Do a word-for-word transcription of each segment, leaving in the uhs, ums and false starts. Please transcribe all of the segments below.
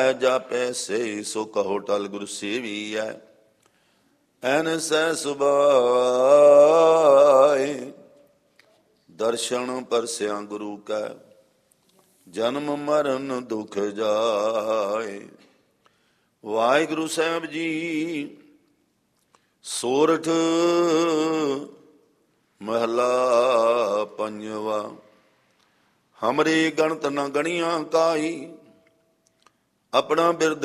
ਪਾਏ ਜਾਪੈ ਸੇ ਸੋ ਕਹੋ ਟਲ ਗੁਰ ਸੇਵੀਐ। ਐਨ ਸਹਿ ਸੁਭਾਏ ਦਰਸ਼ਨ ਪਰਸਿਆ ਗੁਰੂ ਕੈ ਜਨਮ ਮਰਨ ਦੁਖ ਜਾਏ। ਵਾਹਿਗੁਰੂ ਸਾਹਿਬ ਜੀ ਸੋਰਠ ਮਹਲਾ ਪੰਜਵਾ। ਹਮਰੇ ਗਣਤ ਨ ਗਣੀਆਂ ਕਾਈ ਆਪਣਾ ਬਿਰਦ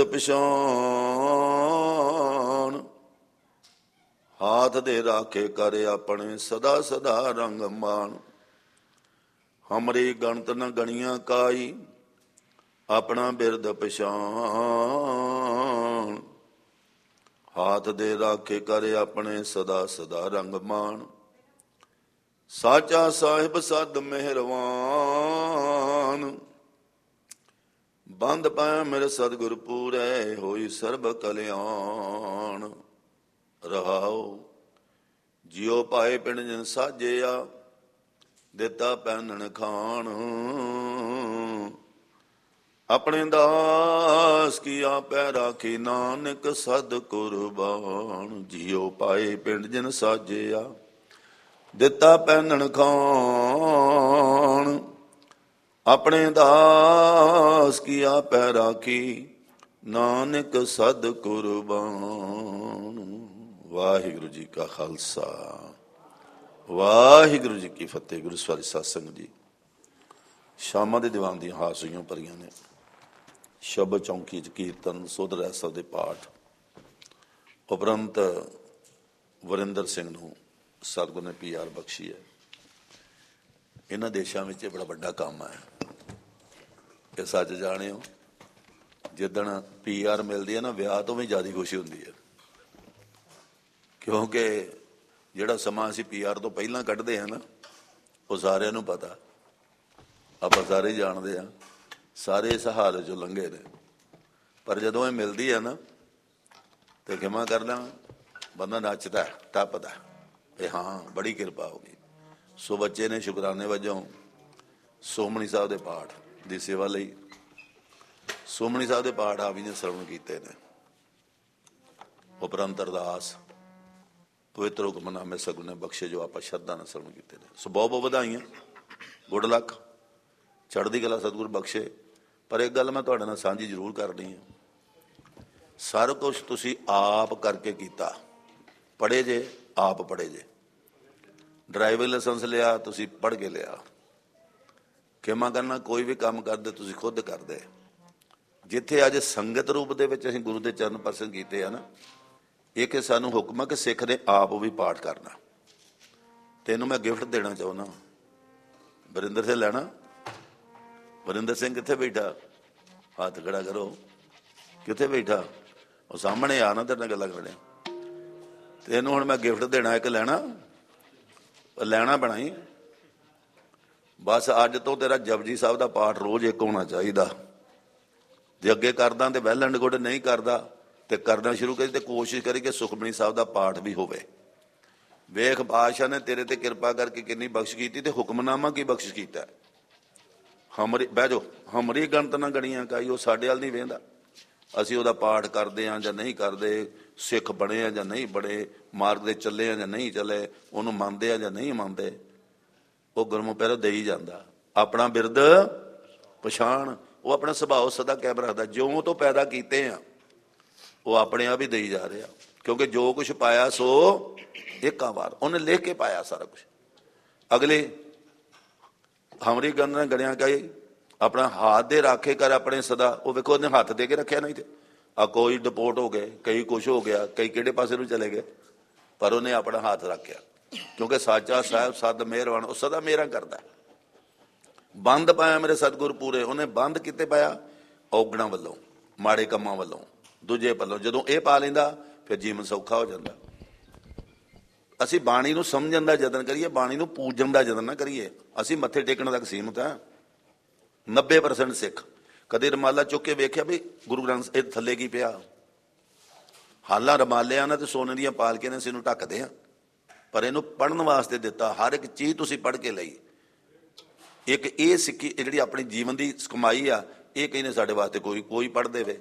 ਪਛਾਣ। ਹਾਥ ਦੇ ਰਾਖੇ ਕਰ ਆਪਣੇ ਸਦਾ ਸਦਾ ਰੰਗ ਮਾਣ। ਹਮਰੇ ਗਣਤ ਨ ਗਣੀਆਂ ਕਾਈ ਆਪਣਾ ਬਿਰਦ ਪਛਾਣ। ਹਾਥ ਦੇ ਰਾਖੇ ਕਰ ਆਪਣੇ ਸਦਾ ਸਦਾ ਰੰਗ ਮਾਣ। ਸਾਚਾ ਸਾਹਿਬ ਸਦ ਮਿਹਰਵਾਨ ਬੰਦ ਪਾਇਆ ਮੇਰੇ ਸਤਿਗੁਰ ਪੂਰੇ ਹੋਈ ਸਰਬ ਕਲਿਆਣ। ਰਹਾਉ ਜਿਉ ਪਾਏ ਪਿੰਡ ਜਨ ਸਾਜਿਆ ਦਿੱਤਾ ਪਹਿਨਣ ਖਾਣ। ਆਪਣੇ ਦਾਸ ਕੀ ਆਪੈ ਰਾਖੀ ਨਾਨਕ ਸਦ ਕੁਰਬਾਨ। ਜਿਉ ਪਾਏ ਪਿੰਡ ਜਨ ਸਾਜਿਆ ਦਿੱਤਾ ਪਹਿਨਣ ਖਾਣ। ਆਪਣੇ ਦਾਸ ਕੀ ਆਪੈ ਰਾਖੀ ਨਾਨਕ ਸਦ ਕੁਰਬਾਨ। ਵਾਹਿਗੁਰੂ ਜੀ ਕਾ ਖਾਲਸਾ ਵਾਹਿਗੁਰੂ ਜੀ ਕੀ ਫਤਿਹ। ਗੁਰੂ ਸਵਾਰੀ ਸਾਧ ਸੰਗਤ ਜੀ, ਸ਼ਾਮਾਂ ਦੇ ਦੀਵਾਨ ਦੀਆਂ ਹਾਸੀਆਂ ਭਰੀਆਂ ਨੇ। ਸ਼ਬਦ ਚੌਂਕੀ ਚ ਕੀਰਤਨ ਸੁਧ ਰਹਿ ਦੇ ਪਾਠ ਉਪਰੰਤ ਵਰਿੰਦਰ ਸਿੰਘ ਨੂੰ ਸਤਿਗੁਰ ਨੇ ਪੀ ਆਰ ਬਖਸ਼ੀ ਹੈ। ਇਹਨਾਂ ਦੇਸ਼ਾਂ ਵਿੱਚ ਇਹ ਬੜਾ ਵੱਡਾ ਕੰਮ ਹੈ। ਇਹ ਸੱਚ ਜਾਣਿਓ, ਜਿੱਦਣ ਪੀ ਆਰ ਮਿਲਦੀ ਹੈ ਨਾ, ਵਿਆਹ ਤੋਂ ਵੀ ਜ਼ਿਆਦਾ ਖੁਸ਼ੀ ਹੁੰਦੀ ਹੈ। ਕਿਉਂਕਿ ਜਿਹੜਾ ਸਮਾਂ ਅਸੀਂ ਪੀ ਆਰ ਤੋਂ ਪਹਿਲਾਂ ਕੱਢਦੇ ਹਾਂ ਨਾ, ਉਹ ਸਾਰਿਆਂ ਨੂੰ ਪਤਾ, ਆਪਾਂ ਸਾਰੇ ਜਾਣਦੇ ਹਾਂ, ਸਾਰੇ ਇਸ ਹਾਲਤ ਚੋਂ ਲੰਘੇ ਨੇ। ਪਰ ਜਦੋਂ ਇਹ ਮਿਲਦੀ ਹੈ ਨਾ, ਤੇ ਖਿਮਾ ਕਰਨਾ, ਬੰਦਾ ਨੱਚਦਾ ਟੱਪਦਾ ਇਹ ਹਾਂ ਬੜੀ ਕਿਰਪਾ ਹੋ ਗਈ। ਸੋ ਬੱਚੇ ਨੇ ਸ਼ੁਕਰਾਨੇ ਵਜੋਂ ਸੋਮਣੀ ਸਾਹਿਬ ਦੇ ਪਾਠ ਦੀ ਸੇਵਾ ਲਈ ਸੋਮਣੀ ਸਾਹਿਬ ਦੇ ਪਾਠ ਆਪ ਜੀ ਨੇ ਸਰਵਣ ਕੀਤੇ ਨੇ। ਉਪਰੰਤ ਅਰਦਾਸ ਪਵਿੱਤਰ ਹੁਕਮਨਾਮੇ ਸਤਿਗੁਰ ਨੇ ਬਖਸ਼ੇ ਜੋ ਆਪਾਂ ਸ਼ਰਧਾ ਨਾਲ ਸਰਵਣ ਕੀਤੇ ਨੇ। ਸੋ ਬਹੁਤ ਬਹੁਤ ਵਧਾਈਆਂ, ਗੁੱਡ ਲੱਕ, ਚੜ੍ਹਦੀ ਕਲਾ ਸਤਿਗੁਰ ਬਖਸ਼ੇ। ਪਰ ਇੱਕ ਗੱਲ ਮੈਂ ਤੁਹਾਡੇ ਨਾਲ ਸਾਂਝੀ ਜ਼ਰੂਰ ਕਰਨੀ ਹੈ। ਸਾਰਾ ਕੁਛ ਤੁਸੀਂ ਆਪ ਕਰਕੇ ਕੀਤਾ। ਪੜ੍ਹੇ ਜੇ, ਆਪ ਪੜ੍ਹੇ ਜੇ। ਡਰਾਈਵਿੰਗ ਲਾਇਸੈਂਸ ਲਿਆ ਤੁਸੀਂ ਪੜ੍ਹ ਕੇ ਲਿਆ। ਖਿਮਾ ਕਰਨਾ, ਕੋਈ ਵੀ ਕੰਮ ਕਰਦੇ ਤੁਸੀਂ ਖੁਦ ਕਰਦੇ। ਜਿੱਥੇ ਅੱਜ ਸੰਗਤ ਰੂਪ ਦੇ ਵਿੱਚ ਅਸੀਂ ਗੁਰੂ ਦੇ ਚਰਨ ਪਰਸਨ ਕੀਤੇ ਆ ਨਾ, ਇਹ ਕਿ ਸਾਨੂੰ ਹੁਕਮ ਹੈ ਕਿ ਸਿੱਖ ਨੇ ਆਪ ਵੀ ਪਾਠ ਕਰਨਾ। ਤੈਨੂੰ ਮੈਂ ਗਿਫਟ ਦੇਣਾ ਚਾਹੁੰਦਾ। ਵਰਿੰਦਰ ਸਿੰਘ ਲੈਣਾ? ਵਰਿੰਦਰ ਸਿੰਘ ਕਿੱਥੇ ਬੈਠਾ? ਹੱਥ ਖੜਾ ਕਰੋ। ਕਿੱਥੇ ਬੈਠਾ? ਉਹ ਸਾਹਮਣੇ ਆ ਨਾ, ਤੇਰੇ ਨਾਲ ਗੱਲਾਂ ਕਰਨੀਆਂ। ਤੈਨੂੰ ਹੁਣ ਮੈਂ ਗਿਫਟ ਦੇਣਾ। ਇੱਕ ਲੈਣਾ? ਲੈਣਾ ਪੈਣਾ ਹੀ। ਬਸ ਅੱਜ ਤੋਂ ਤੇਰਾ ਜਪਜੀ ਸਾਹਿਬ ਦਾ ਪਾਠ ਰੋਜ਼ ਇੱਕ ਹੋਣਾ ਚਾਹੀਦਾ। ਜੇ ਅੱਗੇ ਕਰਦਾ ਤੇ ਵੈਲ ਐਂਡ ਗੁੱਡ, ਨਹੀਂ ਕਰਦਾ ਤੇ ਕਰਨਾ ਸ਼ੁਰੂ ਕਰੀ ਤੇ ਕੋਸ਼ਿਸ਼ ਕਰੀ ਕਿ ਸੁਖਮਨੀ ਸਾਹਿਬ ਦਾ ਪਾਠ ਵੀ ਹੋਵੇ। ਵੇਖ ਪਾਤਸ਼ਾਹ ਨੇ ਤੇਰੇ ਤੇ ਕਿਰਪਾ ਕਰਕੇ ਕਿੰਨੀ ਬਖਸ਼ ਕੀਤੀ ਤੇ ਹੁਕਮਨਾਮਾ ਕੀ ਬਖਸ਼ ਕੀਤਾ। ਹਮਰੀ ਬਹਿ ਜਾਓ। ਹਮਰੀ ਗਣਤ ਨਾ ਗਣੀਆਂ ਕਾਈ। ਉਹ ਸਾਡੇ ਵੱਲ ਨਹੀਂ ਵੇਂਦਾ ਅਸੀਂ ਉਹਦਾ ਪਾਠ ਕਰਦੇ ਹਾਂ ਜਾਂ ਨਹੀਂ ਕਰਦੇ, ਸਿੱਖ ਬਣੇ ਆ ਜਾਂ ਨਹੀਂ ਬਣੇ, ਮਾਰਗ ਦੇ ਚੱਲੇ ਆ ਜਾਂ ਨਹੀਂ ਚੱਲੇ, ਉਹਨੂੰ ਮੰਨਦੇ ਆ ਜਾਂ ਨਹੀਂ ਮੰਨਦੇ। ਉਹ ਗੁਰਮੁਖ ਪਹਿਰਾ ਦੇਈ ਜਾਂਦਾ। ਆਪਣਾ ਬਿਰਦ ਪਛਾਣ। ਉਹ ਆਪਣਾ ਸੁਭਾਅ ਸਦਾ ਕਾਇਮ ਰੱਖਦਾ। ਜਿਉਂ ਤੋਂ ਪੈਦਾ ਕੀਤੇ ਆ ਉਹ ਆਪਣੇ ਆਪ ਹੀ ਦੇਈ ਜਾ ਰਿਹਾ। ਕਿਉਂਕਿ ਜੋ ਕੁਛ ਪਾਇਆ ਸੋ ਇੱਕਾ ਵਾਰ ਉਹਨੇ ਲਿਖ ਕੇ ਪਾਇਆ ਸਾਰਾ ਕੁਛ। ਅਗਲੇ ਹਮਰੀ ਗਣਨਾ ਗਣਿਆ ਕਾਈ ਆਪਣਾ ਹੱਥ ਦੇ ਰਾਖੇ ਕਰ ਆਪਣੇ ਸਦਾ। ਉਹ ਵੇਖੋ ਉਹਨੇ ਹੱਥ ਦੇ ਕੇ ਰੱਖਿਆ। ਨਹੀਂ ਤੇ ਆ ਕੋਈ ਡਿਪੋਰਟ ਹੋ ਗਏ, ਕਈ ਕੁਛ ਹੋ ਗਿਆ, ਕਈ ਕਿਹੜੇ ਪਾਸੇ ਨੂੰ ਚਲੇ ਗਏ, ਪਰ ਉਹਨੇ ਆਪਣਾ ਹੱਥ ਰੱਖਿਆ। ਕਿਉਂਕਿ ਸਾਚਾ ਸਾਹਿਬ ਸਦ ਮਿਹਰਬਾਨ, ਉਹ ਸਦਾ ਮਿਹਰਾਂ ਕਰਦਾ। ਬੰਦ ਪਾਇਆ ਮੇਰੇ ਸਤਿਗੁਰ ਪੂਰੇ। ਉਹਨੇ ਬੰਦ ਕਿਤੇ ਪਾਇਆ? ਔਗਣਾਂ ਵੱਲੋਂ, ਮਾੜੇ ਕੰਮਾਂ ਵੱਲੋਂ, ਦੂਜੇ ਪੱਲੋਂ। ਜਦੋਂ ਇਹ ਪਾ ਲੈਂਦਾ ਫਿਰ ਜੀਵਨ ਸੌਖਾ ਹੋ ਜਾਂਦਾ। ਅਸੀਂ ਬਾਣੀ ਨੂੰ ਸਮਝਣ ਦਾ ਯਤਨ ਕਰੀਏ, ਬਾਣੀ ਨੂੰ ਪੂਜਣ ਦਾ ਯਤਨ ਨਾ ਕਰੀਏ। ਅਸੀਂ ਮੱਥੇ ਟੇਕਣ ਤੱਕ ਸੀਮਤ ਹਾਂ। ਨੱਬੇ ਪਰਸੈਂਟ ਸਿੱਖ ਕਦੇ ਰਮਾਲਾ ਚੁੱਕ ਕੇ ਵੇਖਿਆ ਵੀ ਗੁਰੂ ਗ੍ਰੰਥ ਇਹ ਥੱਲੇ ਕੀ ਪਿਆ? ਹਾਲਾਂ ਰਮਾਲਿਆਂ ਨਾਲ ਤੇ ਸੋਨੇ ਦੀਆਂ ਪਾਲਕੀਆਂ ਨੇ ਅਸੀਂ ਇਹਨੂੰ ਢੱਕਦੇ ਹਾਂ, ਪਰ ਇਹਨੂੰ ਪੜ੍ਹਨ ਵਾਸਤੇ ਦਿੱਤਾ। ਹਰ ਇੱਕ ਚੀਜ਼ ਤੁਸੀਂ ਪੜ੍ਹ ਕੇ ਲਈ। ਇੱਕ ਇਹ ਸਿੱਖੀ ਜਿਹੜੀ ਆਪਣੀ ਜੀਵਨ ਦੀ ਕਮਾਈ ਆ, ਇਹ ਕਹਿੰਦੇ ਸਾਡੇ ਵਾਸਤੇ ਕੋਈ ਕੋਈ ਪੜ੍ਹ ਦੇਵੇ।